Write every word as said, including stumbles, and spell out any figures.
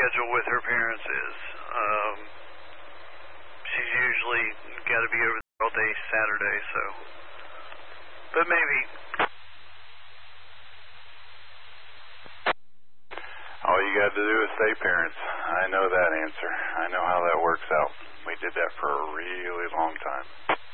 schedule with her parents is. Um, she's usually got to be over there all day Saturday, so. But maybe. All you got to do is say parents. I know that answer. I know how that works out. We did that for a really long time.